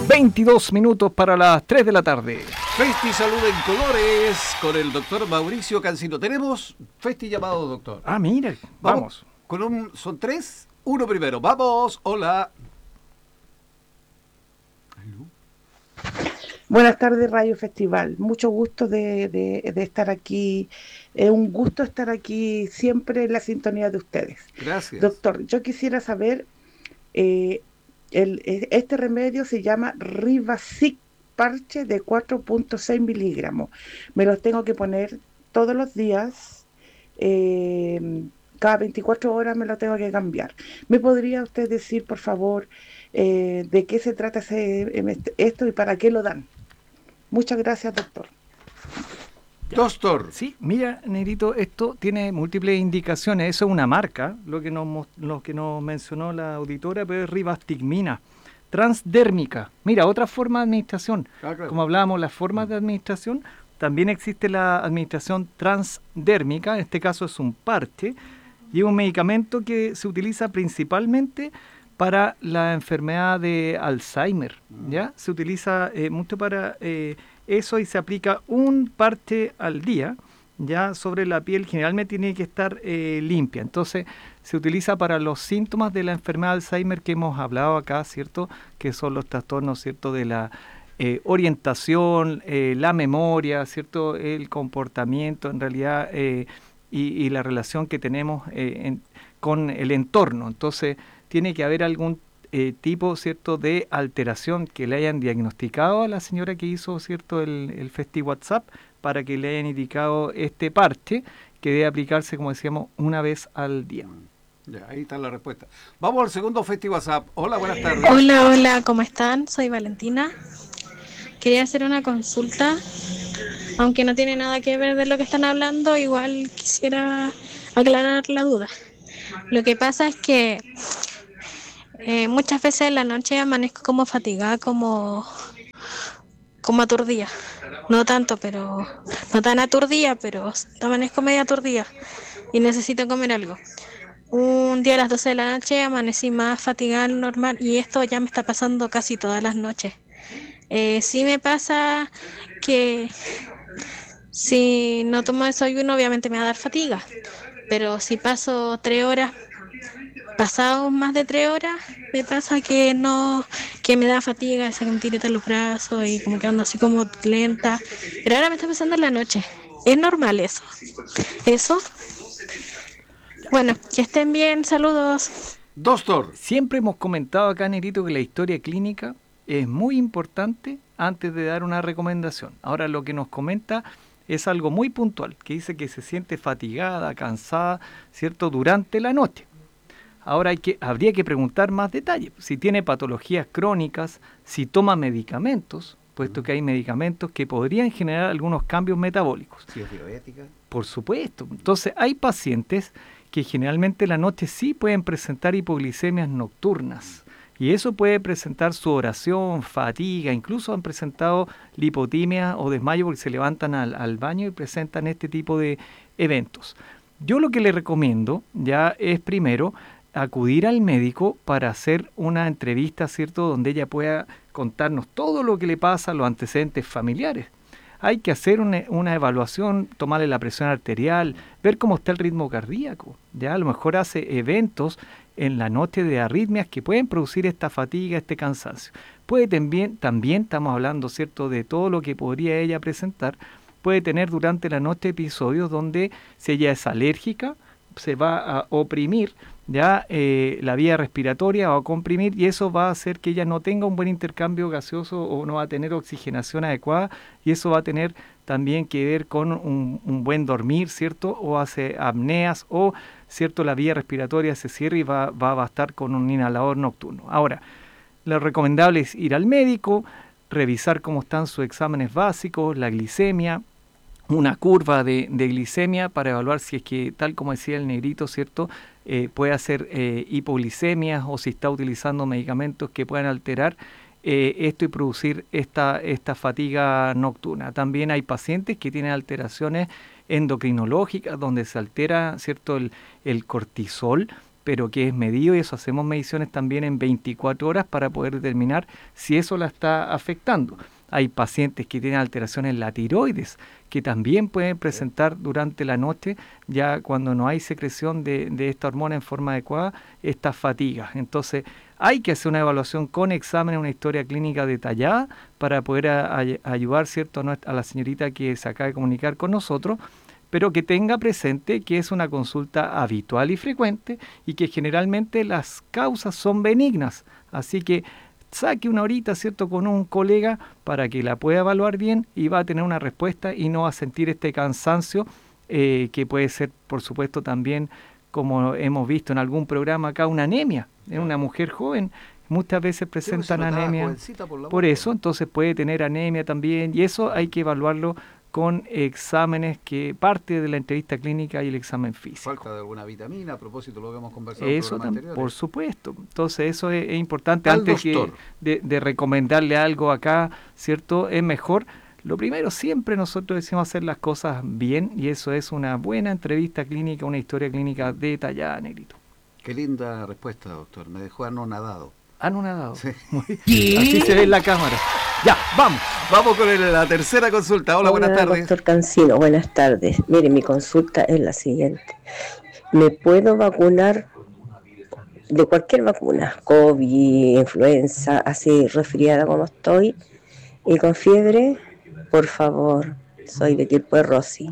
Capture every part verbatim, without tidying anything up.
veintidós minutos para las tres de la tarde. Festi Salud en Colores con el doctor Mauricio Cancino. Tenemos Festi llamado, doctor. Ah, mire, vamos. vamos. Con un, son tres, uno primero. Vamos, hola. Buenas tardes, Radio Festival. Mucho gusto de, de, de estar aquí. Es un gusto estar aquí siempre en la sintonía de ustedes. Gracias. Doctor, yo quisiera saber, eh, el, este remedio se llama Rivasic parche de cuatro punto seis miligramos. Me los tengo que poner todos los días. Eh, cada veinticuatro horas me lo tengo que cambiar. ¿Me podría usted decir, por favor, eh, de qué se trata ese, esto y para qué lo dan? Muchas gracias, doctor. Doctor. Sí, mira, Negrito, esto tiene múltiples indicaciones. Eso es una marca, lo que nos, lo que nos mencionó la auditora, pero es rivastigmina transdérmica. Mira, otra forma de administración. Ah, claro. Como hablábamos, las formas de administración, también existe la administración transdérmica. En este caso es un parche y es un medicamento que se utiliza principalmente para la enfermedad de Alzheimer, ¿ya? Se utiliza eh, mucho para eh, eso y se aplica un parche al día, ya sobre la piel. Generalmente tiene que estar eh, limpia. Entonces se utiliza para los síntomas de la enfermedad de Alzheimer que hemos hablado acá, ¿cierto? Que son los trastornos, ¿cierto? De la eh, orientación, eh, la memoria, ¿cierto? El comportamiento, en realidad, eh, y, y la relación que tenemos eh, en, con el entorno. Entonces tiene que haber algún eh, tipo, ¿cierto?, de alteración que le hayan diagnosticado a la señora que hizo, ¿cierto?, el, el Festi WhatsApp, para que le hayan indicado este parche que debe aplicarse, como decíamos, una vez al día. Ya, ahí está la respuesta. Vamos al segundo Festi WhatsApp. Hola, buenas tardes. Hola, hola, ¿cómo están? Soy Valentina. Quería hacer una consulta, aunque no tiene nada que ver de lo que están hablando, igual quisiera aclarar la duda. Lo que pasa es que eh, muchas veces en la noche amanezco como fatigada, como, como aturdida. No tanto, pero no tan aturdida, pero amanezco media aturdida y necesito comer algo. Un día a las doce de la noche amanecí más fatigada de lo normal y esto ya me está pasando casi todas las noches. Eh, sí me pasa que si no tomo desayuno obviamente me va a dar fatiga, pero si paso tres horas, pasado más de tres horas, me pasa que no, que me da fatiga, se me tireta los brazos y como que ando así como lenta, pero ahora me está pasando en la noche. ¿Es normal eso? ¿Eso? Bueno, que estén bien, saludos. Doctor. Siempre hemos comentado acá, Negrito, que la historia clínica es muy importante antes de dar una recomendación. Ahora lo que nos comenta es algo muy puntual, que dice que se siente fatigada, cansada, ¿cierto?, durante la noche. Ahora hay que, habría que preguntar más detalles, si tiene patologías crónicas, si toma medicamentos, puesto que hay medicamentos que podrían generar algunos cambios metabólicos. ¿Si es diabética? Por supuesto. Entonces hay pacientes que generalmente en la noche sí pueden presentar hipoglicemias nocturnas. Y eso puede presentar sudoración, fatiga, incluso han presentado lipotimia o desmayo porque se levantan al, al baño y presentan este tipo de eventos. Yo lo que le recomiendo ya es primero acudir al médico para hacer una entrevista, ¿cierto?, donde ella pueda contarnos todo lo que le pasa, los antecedentes familiares. Hay que hacer una, una evaluación, tomarle la presión arterial, ver cómo está el ritmo cardíaco. Ya a lo mejor hace eventos en la noche de arritmias que pueden producir esta fatiga, este cansancio. Puede también, también estamos hablando, ¿cierto?, de todo lo que podría ella presentar. Puede tener durante la noche episodios donde si ella es alérgica, se va a oprimir ya eh, la vía respiratoria, va a comprimir y eso va a hacer que ella no tenga un buen intercambio gaseoso o no va a tener oxigenación adecuada y eso va a tener también que ver con un, un buen dormir, ¿cierto? O hace apneas o, ¿cierto?, la vía respiratoria se cierra y va, va a estar con un inhalador nocturno. Ahora, lo recomendable es ir al médico, revisar cómo están sus exámenes básicos, la glicemia, una curva de, de glicemia para evaluar si es que, tal como decía el Negrito, ¿cierto?, eh, puede hacer eh, hipoglicemias o si está utilizando medicamentos que puedan alterar eh, esto y producir esta, esta fatiga nocturna. También hay pacientes que tienen alteraciones endocrinológicas donde se altera, ¿cierto?, el, el cortisol, pero que es medido, y eso hacemos mediciones también en veinticuatro horas para poder determinar si eso la está afectando. Hay pacientes que tienen alteraciones en la tiroides, que también pueden presentar durante la noche, ya cuando no hay secreción de, de esta hormona en forma adecuada, estas fatigas. Entonces, hay que hacer una evaluación con exámenes, una historia clínica detallada para poder a, a, ayudar, ¿cierto?, a, nuestra, a la señorita que se acaba de comunicar con nosotros, pero que tenga presente que es una consulta habitual y frecuente y que generalmente las causas son benignas. Así que saque una horita, ¿cierto?, con un colega para que la pueda evaluar bien y va a tener una respuesta y no va a sentir este cansancio eh, que puede ser, por supuesto, también, como hemos visto en algún programa acá, una anemia. En una mujer joven muchas veces presentan sí, anemia. Por, por eso, entonces puede tener anemia también, y eso hay que evaluarlo con exámenes que parte de la entrevista clínica y el examen físico. Falta de alguna vitamina, a propósito de lo que hemos conversado eso en tam- por supuesto. Entonces eso es, es importante. Al Antes que de, de recomendarle algo acá, ¿cierto? Es mejor. Lo primero, siempre nosotros decimos hacer las cosas bien, y eso es una buena entrevista clínica, una historia clínica detallada, Negrito. Qué linda respuesta, doctor. Me dejó anonadado. Anonadado. Sí. ¿Qué? Así se ve en la cámara. Ya, vamos. Vamos con el, la tercera consulta. Hola, Hola, buenas tardes. doctor Cancino, buenas tardes. Mire, mi consulta es la siguiente. ¿Me puedo vacunar de cualquier vacuna? COVID, influenza, así resfriada como estoy, y con fiebre, por favor. Soy de tipo de Rossi.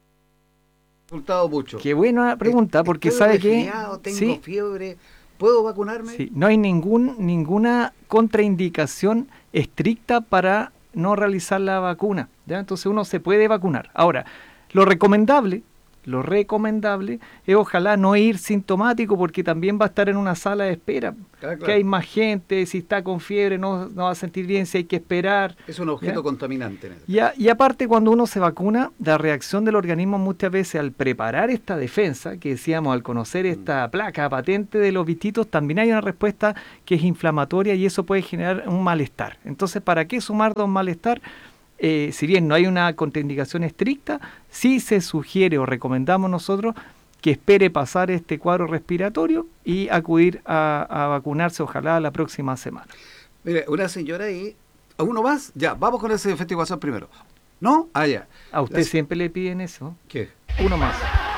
Consultado mucho. Qué buena pregunta, porque sabe que tengo sí, fiebre, ¿puedo vacunarme? sí, no hay ningún ninguna contraindicación estricta para no realizar la vacuna, ¿ya? Entonces uno se puede vacunar. Ahora, lo recomendable, lo recomendable es ojalá no ir sintomático, porque también va a estar en una sala de espera, Ah, claro. que hay más gente, si está con fiebre no, no va a sentir bien, si hay que esperar. Es un objeto ¿ya? contaminante. Y, a, y aparte, cuando uno se vacuna, la reacción del organismo muchas veces al preparar esta defensa, que decíamos, al conocer esta placa patente de los bichitos, también hay una respuesta que es inflamatoria, y eso puede generar un malestar. Entonces, ¿para qué sumar dos malestar? Eh, si bien no hay una contraindicación estricta, sí se sugiere o recomendamos nosotros que espere pasar este cuadro respiratorio y acudir a, a vacunarse, ojalá la próxima semana. Mire, una señora ahí, ¿a uno más? Ya, vamos con ese efecto igual primero. ¿No? Ah, ya. ¿A usted La- siempre le piden eso? ¿Qué? Uno más.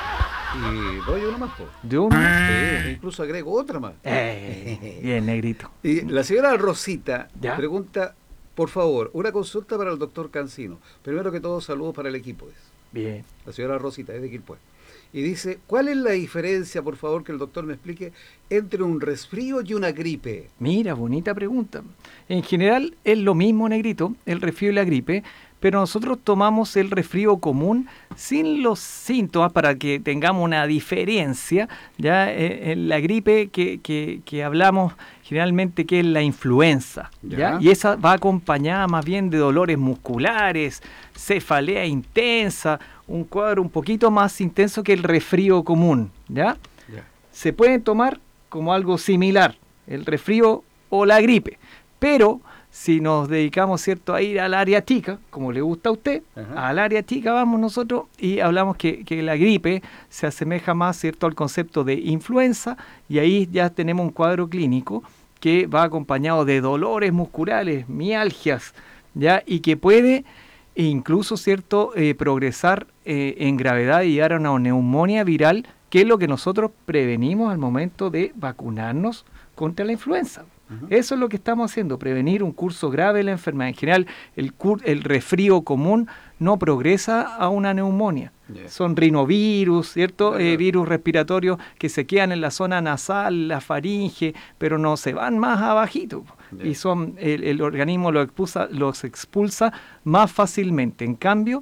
Y doy uno más, po. ¿De uno? Sí, incluso agrego otra más. Eh, bien, Negrito. Y la señora Rosita ¿Ya? pregunta, por favor, una consulta para el doctor Cancino. Primero que todo, saludos para el equipo. dice. Bien. La señora Rosita, es de Quilpué. Y dice, ¿cuál es la diferencia, por favor, que el doctor me explique, entre un resfrío y una gripe? Mira, bonita pregunta. En general es lo mismo, Negrito, el resfrío y la gripe, pero nosotros tomamos el resfrío común sin los síntomas para que tengamos una diferencia. Ya eh, en la gripe que, que, que hablamos generalmente, que es la influenza, ¿ya? Ya. Y esa va acompañada más bien de dolores musculares, cefalea intensa, un cuadro un poquito más intenso que el resfrío común, ¿ya? Ya. Se pueden tomar como algo similar, el resfrío o la gripe, pero si nos dedicamos, ¿cierto?, a ir al área chica, como le gusta a usted, Ajá. al área chica vamos nosotros y hablamos que, que la gripe se asemeja más, ¿cierto?, al concepto de influenza, y ahí ya tenemos un cuadro clínico que va acompañado de dolores musculares, mialgias, ¿ya? Y que puede incluso, ¿cierto?, eh, progresar eh, en gravedad y llegar a una neumonía viral, que es lo que nosotros prevenimos al momento de vacunarnos contra la influenza. Ujú. Eso es lo que estamos haciendo, prevenir un curso grave de la enfermedad. En general, el, cur- el resfrío común no progresa a una neumonía. Ya. Son rinovirus, ¿cierto? Claro. Eh, virus respiratorios que se quedan en la zona nasal, la faringe, pero no se van más abajito. Ya. Y son el, el organismo los expulsa, los expulsa más fácilmente. En cambio,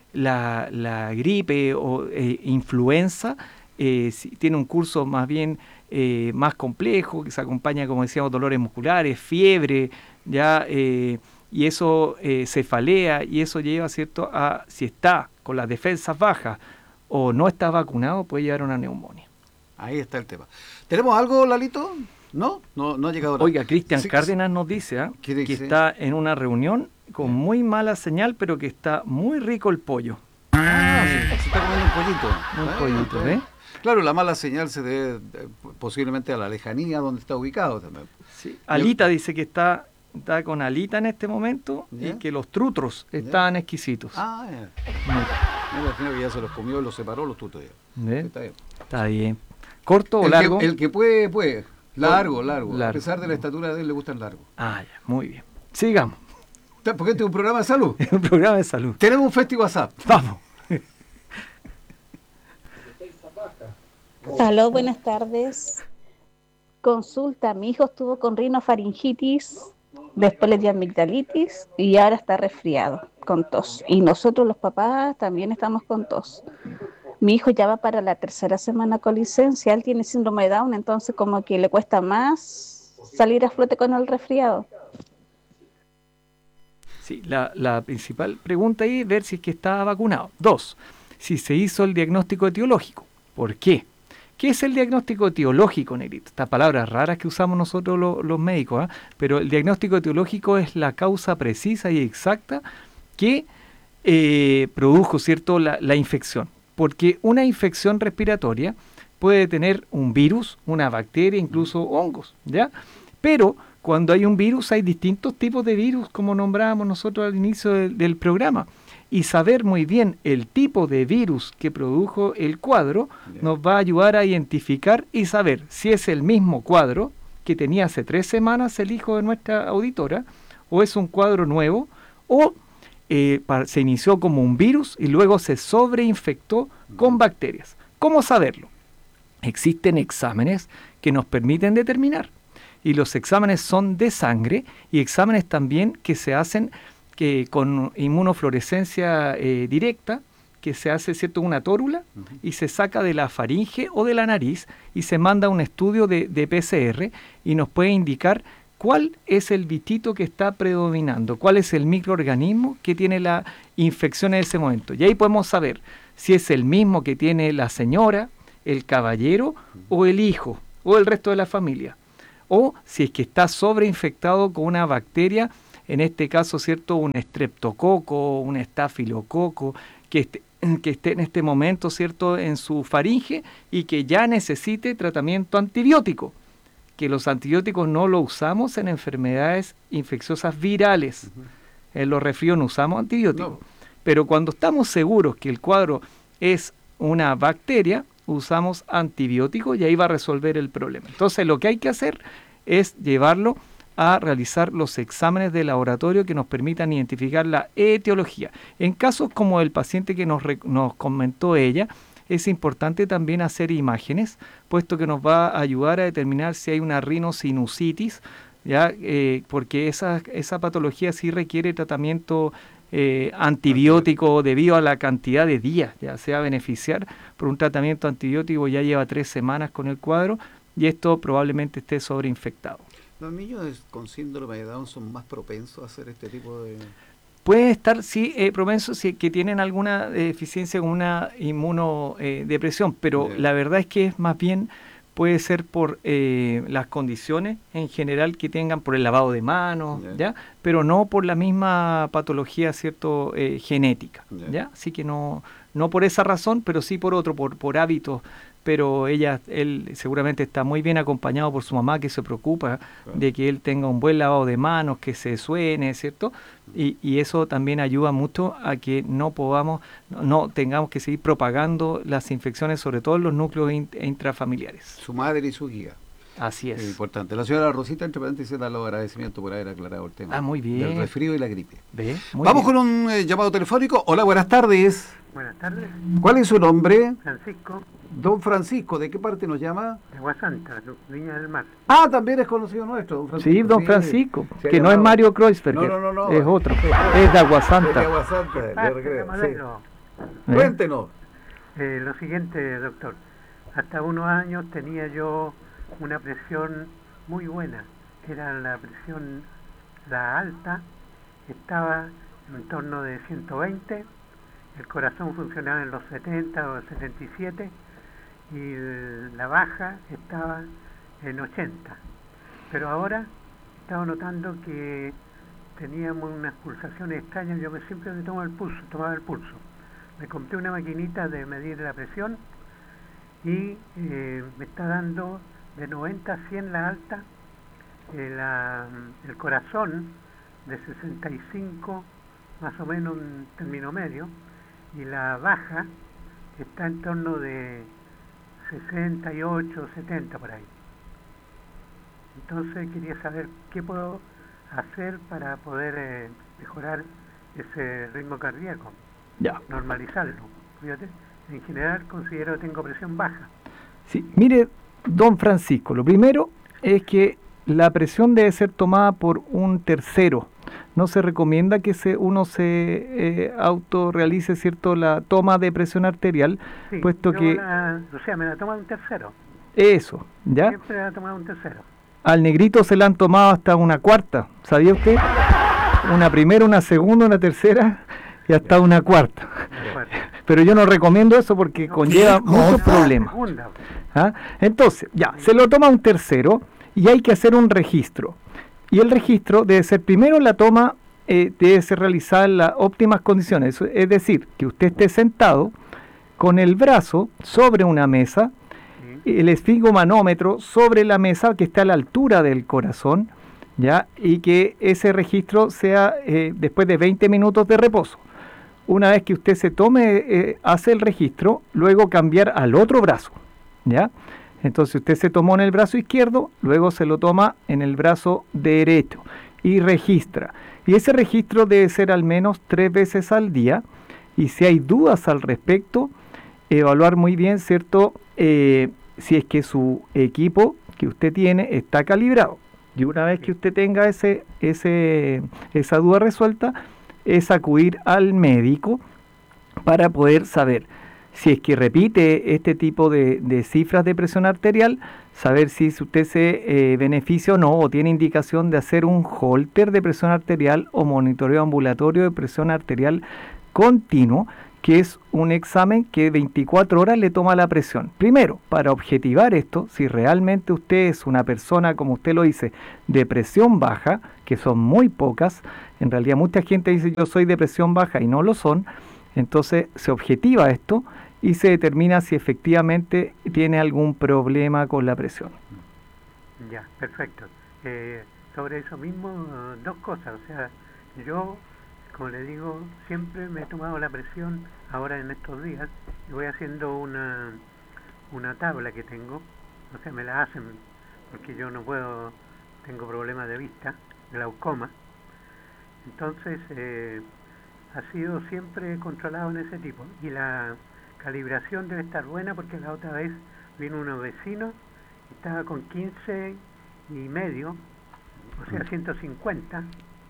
la, la gripe o eh, influenza eh, si- tiene un curso más bien eh, más complejo, que se acompaña, como decíamos, dolores musculares, fiebre, ya eh, y eso eh, cefalea, y eso lleva, ¿cierto?, a, si está con las defensas bajas o no está vacunado, puede llevar a una neumonía. Ahí está el tema. ¿Tenemos algo, Lalito? ¿No? No, no ha llegado nada. Oiga, Cristian Sí, Cárdenas nos dice ¿ah? ¿Qué que dice? está en una reunión con Ya. muy mala señal, pero que está muy rico el pollo. Ah, se, se está comiendo un pollito. Un Ah, pollito, está bien. ¿eh? Claro, la mala señal se debe eh, posiblemente a la lejanía donde está ubicado también. Sí. Alita dice que está, está con Alita en este momento ¿Ya? y que los trutros están exquisitos. Ah, ya. Me imagino que ya se los comió, los separó, los tutos ya. ¿Ve? Está bien. Está bien. ¿Corto o El largo? que, el que puede, puede. Largo, largo, Largo. A pesar de la estatura de él, le gusta el largo. Ah, ya, muy bien. Sigamos. Porque este es un programa de salud. Es un programa de salud. Tenemos un festival WhatsApp. Vamos. Aló, buenas tardes. Consulta, mi hijo estuvo con rinofaringitis, después le dio amigdalitis y ahora está resfriado, con tos. Y nosotros los papás también estamos con tos. Mi hijo ya va para la tercera semana con licencia, él tiene síndrome de Down, entonces como que le cuesta más salir a flote con el resfriado. Sí, la, la principal pregunta ahí es ver si es que está vacunado. Dos, si se hizo el diagnóstico etiológico. ¿Por qué? ¿Qué es el diagnóstico etiológico, Negrito? Estas palabras raras que usamos nosotros lo, los médicos, ¿eh? Pero el diagnóstico etiológico es la causa precisa y exacta que eh, produjo, ¿cierto?, la, la infección. Porque una infección respiratoria puede tener un virus, una bacteria, incluso hongos, ¿ya? Pero cuando hay un virus hay distintos tipos de virus, como nombrábamos nosotros al inicio del, del programa. Y saber muy bien el tipo de virus que produjo el cuadro nos va a ayudar a identificar y saber si es el mismo cuadro que tenía hace tres semanas el hijo de nuestra auditora, o es un cuadro nuevo, o eh, para, se inició como un virus y luego se sobreinfectó con bacterias. ¿Cómo saberlo? Existen exámenes que nos permiten determinar. Y los exámenes son de sangre y exámenes también que se hacen que con inmunofluorescencia eh, directa, que se hace, ¿cierto?, una tórula uh-huh. y se saca de la faringe o de la nariz y se manda un estudio de, de P C R y nos puede indicar cuál es el bichito que está predominando, cuál es el microorganismo que tiene la infección en ese momento. Y ahí podemos saber si es el mismo que tiene la señora, el caballero uh-huh. o el hijo o el resto de la familia. O si es que está sobreinfectado con una bacteria, en este caso, ¿cierto?, un estreptococo, un estafilococo, que esté, que esté en este momento, ¿cierto?, en su faringe y que ya necesite tratamiento antibiótico, que los antibióticos no los usamos en enfermedades infecciosas virales. Uh-huh. En los resfríos no usamos antibióticos. No. Pero cuando estamos seguros que el cuadro es una bacteria, usamos antibióticos y ahí va a resolver el problema. Entonces, lo que hay que hacer es llevarlo a realizar los exámenes de laboratorio que nos permitan identificar la etiología. En casos como el paciente que nos, nos comentó ella, es importante también hacer imágenes, puesto que nos va a ayudar a determinar si hay una rinosinusitis, ¿ya? Eh, porque esa, esa patología sí requiere tratamiento eh, antibiótico debido a la cantidad de días. Ya se va a beneficiar por un tratamiento antibiótico, ya lleva tres semanas con el cuadro y esto probablemente esté sobreinfectado. ¿Los niños con síndrome de Down son más propensos a hacer este tipo de...? Pueden estar, sí, eh, propensos si que tienen alguna deficiencia con una inmunodepresión, eh, pero yeah. la verdad es que es más bien, puede ser por eh, las condiciones en general que tengan, por el lavado de manos, yeah. ¿ya? Pero no por la misma patología, ¿cierto?, eh, genética, yeah. ¿ya? Así que no, no por esa razón, pero sí por otro, por, por hábitos. Pero ella, él seguramente está muy bien acompañado por su mamá, que se preocupa claro. de que él tenga un buen lavado de manos, que se suene, ¿cierto? Y, y eso también ayuda mucho a que no podamos, no, no tengamos que seguir propagando las infecciones, sobre todo en los núcleos in, intrafamiliares. Su madre y su guía. Así es. Es importante. La señora Rosita, entre paréntesis, da los agradecimientos por haber aclarado el tema. Ah, muy bien. Del resfrío y la gripe. ¿Ve? Muy Vamos bien. con un eh, llamado telefónico. Hola, buenas tardes. Buenas tardes. ¿Cuál es su nombre? Francisco. Don Francisco, ¿de qué parte nos llama? De Guasanta, Viña del Mar. Ah, también es conocido nuestro, don Francisco. Sí, don Francisco, sí, que no es Mario Kreuzberg, no, no, no, no, es otro, es de Aguasanta. Es de Aguasanta, le recreo, sí. ¿Eh? Cuéntenos. Eh, lo siguiente, doctor, hasta unos años tenía yo una presión muy buena, era la presión, la alta, estaba en torno de ciento veinte, el corazón funcionaba en los setenta o setenta y siete, y la baja estaba en ochenta. Pero ahora estaba notando que teníamos unas pulsaciones extrañas. Yo me siempre me tomo el pulso, tomaba el pulso. Me compré una maquinita de medir la presión y eh, me está dando de noventa a cien la alta, eh, la, el corazón de sesenta y cinco, más o menos un término medio, y la baja está en torno de sesenta y ocho, setenta por ahí. Entonces quería saber qué puedo hacer para poder eh, mejorar ese ritmo cardíaco, Ya. normalizarlo. Fíjate, en general considero que tengo presión baja. Sí, mire, don Francisco, lo primero es que la presión debe ser tomada por un tercero. No se recomienda que se, uno se eh, autorrealice, ¿cierto?, la toma de presión arterial, Sí, puesto yo que... la- o sea, me la toma un tercero. Eso, ¿ya? Siempre me la toma un tercero. Al negrito se le han tomado hasta una cuarta, ¿sabía usted? Una primera, una segunda, una tercera y hasta una cuarta. Bueno, Pero yo no recomiendo eso porque no, conlleva no, muchos la problemas. segunda. ¿Ah? Entonces, ya, se lo toma un tercero y hay que hacer un registro. Y el registro debe ser, primero la toma eh, debe ser realizada en las óptimas condiciones. Es decir, que usted esté sentado con el brazo sobre una mesa, Sí. el esfigomanómetro sobre la mesa que está a la altura del corazón, ¿ya? Y que ese registro sea eh, después de veinte minutos de reposo. Una vez que usted se tome, eh, hace el registro, luego cambiar al otro brazo, ¿ya? Entonces usted se tomó en el brazo izquierdo, luego se lo toma en el brazo derecho y registra. Y ese registro debe ser al menos tres veces al día. Y si hay dudas al respecto, evaluar muy bien, ¿cierto?, eh, si es que su equipo que usted tiene está calibrado. Y una vez que usted tenga ese, ese, esa duda resuelta, es acudir al médico para poder saber si es que repite este tipo de, de cifras de presión arterial, saber si usted se eh, beneficia o no, o tiene indicación de hacer un holter de presión arterial o monitoreo ambulatorio de presión arterial continuo, que es un examen que veinticuatro horas le toma la presión. Primero, para objetivar esto, si realmente usted es una persona, como usted lo dice, de presión baja, que son muy pocas, en realidad mucha gente dice yo soy de presión baja y no lo son, entonces se objetiva esto y se determina si efectivamente tiene algún problema con la presión. Ya, perfecto. Eh, sobre eso mismo, eh, dos cosas. O sea, yo, como le digo, siempre me he tomado la presión ahora en estos días y voy haciendo una, una tabla que tengo. O sea, me la hacen porque yo no puedo, tengo problemas de vista, glaucoma. Entonces, eh, ha sido siempre controlado en ese tipo. Y la calibración debe estar buena porque la otra vez vino uno vecino y estaba con quince y medio, o sea ciento cincuenta,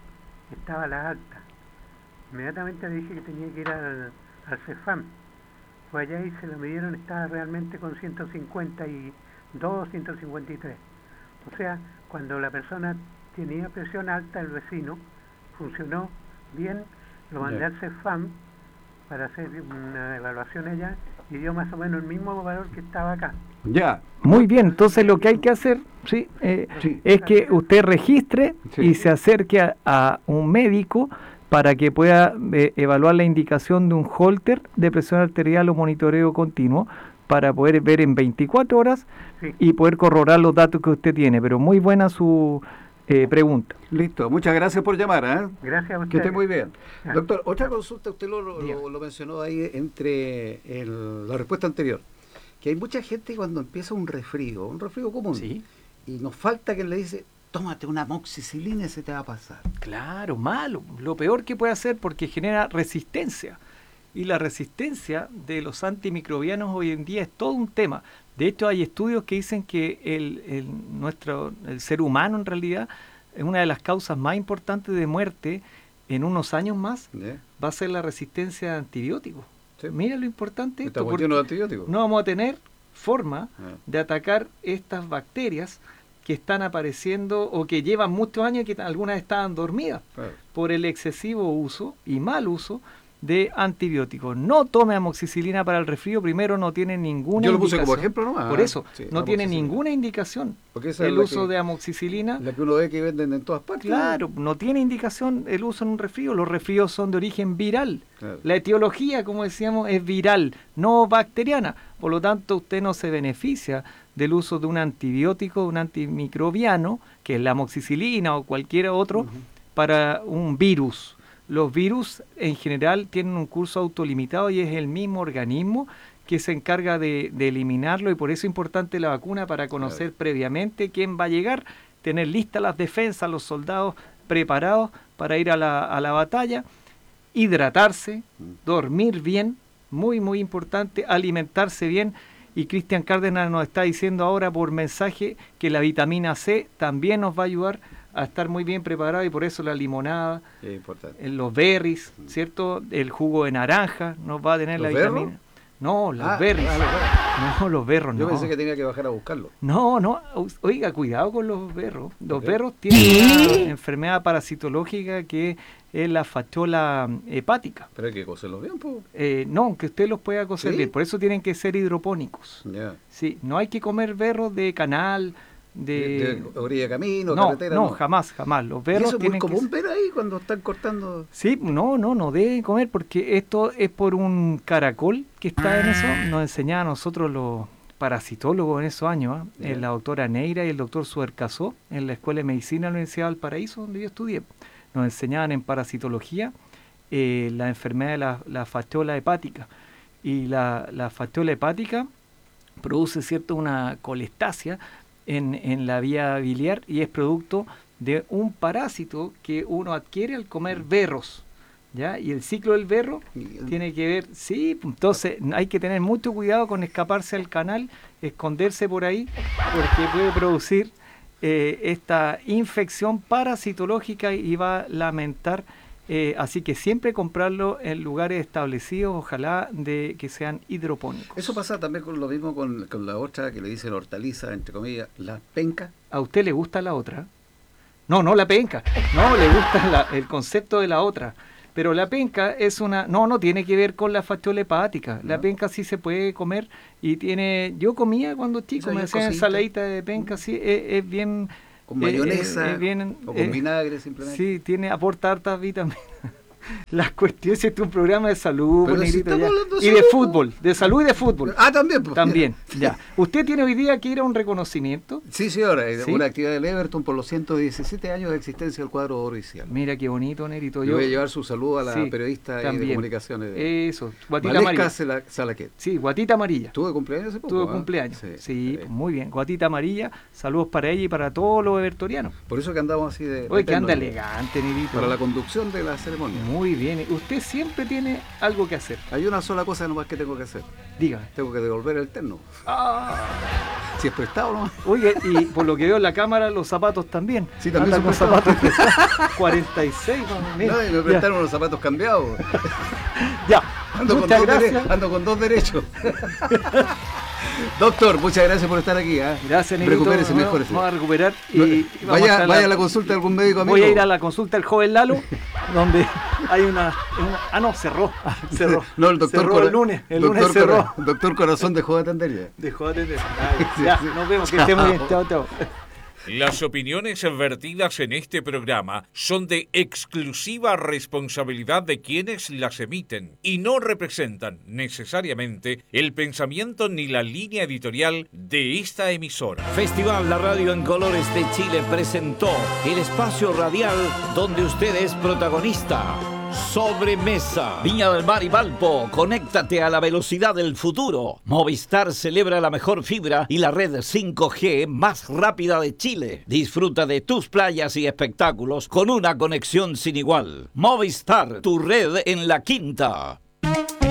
estaba la alta. Inmediatamente le dije que tenía que ir al, al Cefam. Fue allá y se lo midieron, estaba realmente con ciento cincuenta y dos, ciento cincuenta y tres. O sea, cuando la persona tenía presión alta, el vecino, funcionó bien, lo mandé al Cefam para hacer una evaluación allá y dio más o menos el mismo valor que estaba acá. Ya. Muy bien, entonces lo que hay que hacer, sí, eh, Sí. es que usted registre Sí. y se acerque a, a un médico para que pueda eh, evaluar la indicación de un holter de presión arterial o monitoreo continuo para poder ver en veinticuatro horas Sí. y poder corroborar los datos que usted tiene. Pero muy buena su eh, pregunta. Listo. Muchas gracias por llamar, ¿eh? Gracias a usted. Que esté muy bien. Ya. Doctor, otra consulta, usted lo, lo, Dígame. lo mencionó ahí entre el- la respuesta anterior, que hay mucha gente cuando empieza un resfrío, un resfrío común, Sí, y nos falta quien le dice, tómate una amoxicilina y se te va a pasar. claro, malo. Lo peor que puede hacer porque genera resistencia. Y la resistencia de los antimicrobianos hoy en día es todo un tema. De hecho, hay estudios que dicen que el, el, nuestro, el ser humano en realidad es una de las causas más importantes de muerte en unos años más ¿Ya? va a ser la resistencia a antibióticos. Sí. Mira lo importante esto, Estamos porque llenos de antibióticos. no vamos a tener forma Ah. de atacar estas bacterias que están apareciendo o que llevan muchos años y que algunas estaban dormidas Claro. por el excesivo uso y mal uso de antibióticos. No tome amoxicilina para el resfrío, primero no tiene ninguna Yo lo puse indicación. como ejemplo nomás. Por ¿eh? eso, Sí, no tiene amoxicilina. ninguna indicación Porque esa es el la uso que- de amoxicilina. La que uno ve que venden en todas partes. Claro, no tiene indicación el uso en un resfrío. Los resfríos son de origen viral. Claro. La etiología, como decíamos, es viral, no bacteriana. por lo tanto usted no se beneficia del uso de un antibiótico, un antimicrobiano, que es la amoxicilina o cualquier otro, uh-huh. para un virus. Los virus en general tienen un curso autolimitado y es el mismo organismo que se encarga de, de eliminarlo, y por eso es importante la vacuna para conocer claro. previamente quién va a llegar, tener listas las defensas, los soldados preparados para ir a la, a la batalla, hidratarse, dormir bien, muy muy importante, alimentarse bien, y Cristian Cárdenas nos está diciendo ahora por mensaje que la vitamina C también nos va a ayudar a estar muy bien preparado, y por eso la limonada, los berries, ¿cierto? El jugo de naranja nos va a tener la vitamina. ¿Berros? No, los ah, berries. Ah, no, los berros no. Yo pensé que tenía que bajar a buscarlos. No, no, oiga, cuidado con los berros. Los okay. berros tienen una enfermedad parasitológica que es la fasciola hepática. Pero hay que cocerlos bien, pues. Eh, no, que usted los pueda cocer ¿Sí? bien, por eso tienen que ser hidropónicos. Yeah. Sí, no hay que comer berros de canal, de, de, de orilla de camino, no, carretera. No, no, jamás, jamás. Los berros ¿Y eso es muy tienen común que... ver ahí cuando están cortando? Sí, no, no, no deben comer, porque esto es por un caracol que está en eso. Nos enseñaba a nosotros los parasitólogos en esos años, ¿eh? Yeah. La doctora Neira y el doctor Suercasó, en la Escuela de Medicina de la Universidad de Valparaíso, donde yo estudié. Nos enseñaban en parasitología eh, la enfermedad de la, la fasciola hepática. Y la, la fasciola hepática produce, ¿cierto?, una colestasia en, en la vía biliar, y es producto de un parásito que uno adquiere al comer berros, ¿ya? Y el ciclo del berro tiene que ver, sí, entonces hay que tener mucho cuidado con escaparse al canal, esconderse por ahí, porque puede producir eh, esta infección parasitológica y va a lamentar. Eh, así que siempre comprarlo en lugares establecidos, ojalá de que sean hidropónicos. Eso pasa también con lo mismo con, con la otra que le dicen hortaliza, entre comillas, la penca. ¿A usted le gusta la otra? No, no la penca, no, le gusta la, el concepto de la otra. Pero la penca es una... No, no tiene que ver con la fasciola hepática. La ¿no? penca sí se puede comer y tiene... Yo comía cuando chico, o sea, me hacían ensaladita de penca, sí, es, es bien... Con mayonesa, eh, eh, bien, o con eh, vinagre simplemente. Sí, tiene, aporta hartas vitaminas. Las cuestiones, este es un programa de salud, Pero negrito, si ya. de Y de fútbol, de salud y de fútbol. Ah, también. Pues, también, ya. ¿Usted tiene hoy día que ir a un reconocimiento? Sí, señora, ¿Sí? una actividad del Everton por los ciento diecisiete años de existencia del cuadro oficial. Mira qué bonito, negrito. Yo voy a llevar su saludo a la sí, periodista también. de comunicaciones. De Eso, guatita amarilla. Sala, Salaquet. Sí, guatita amarilla. ¿Tuve cumpleaños hace poco? Tuve ¿eh? cumpleaños, sí, sí, sí. Muy bien. Guatita amarilla, saludos para ella y para todos los evertorianos. Por eso que andamos así de... Oye, que anda elegante, negrito. Para la conducción de la ceremonia. Muy bien. Usted siempre tiene algo que hacer. Hay una sola cosa nomás que tengo que hacer. Dígame. Tengo que devolver el terno. Ah. Si es prestado, ¿no? Oye, y por lo que veo en la cámara, los zapatos también. Sí, también son son zapatos. cuarenta y seis, mira. No, y me prestaron ya. Los zapatos cambiados. Ya. Ando con, dos dere- ando con dos derechos. Doctor, muchas gracias por estar aquí. ¿eh? Gracias, Negrito. Recupérese, no, mejor. Vamos a recuperar. Y no, vaya, a, vaya la... a la consulta de algún médico amigo. Voy a ir a la consulta del joven Lalo, donde hay una, una... Ah, no, cerró. cerró. No, el doctor cerró Cora... el lunes. El doctor lunes cerró. Cora... Doctor Corazón dejó de atender ya. Dejó de atender. Ay, ya, sí, nos vemos. Que esté muy bien. Chao, chao. Las opiniones vertidas en este programa son de exclusiva responsabilidad de quienes las emiten y no representan necesariamente el pensamiento ni la línea editorial de esta emisora. Festival La Radio en Colores de Chile presentó el espacio radial donde usted es protagonista. Sobremesa. Viña del Mar y Valpo, conéctate a la velocidad del futuro. Movistar celebra la mejor fibra y la red cinco G más rápida de Chile. Disfruta de tus playas y espectáculos con una conexión sin igual. Movistar, tu red en la quinta.